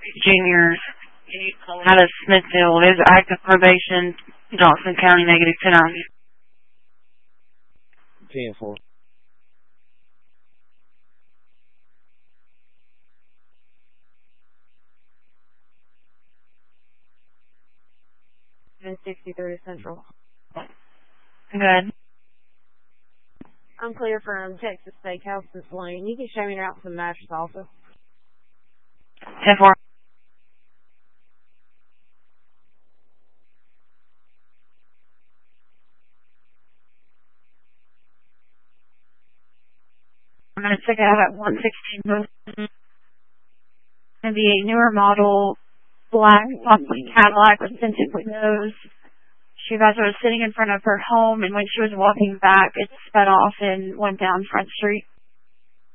Jr. out of Smithfield is active probation, Johnson County, negative 290. 10-4. And 63 Central. Good. I'm clear from Texas Steakhouse this lane. You can show me out to the mattress also. 10-4. I'm going to check it out at 116. Going to be a newer model, black, possibly Cadillac with tinted windows. She was sitting in front of her home, and when she was walking back, it sped off and went down Front Street.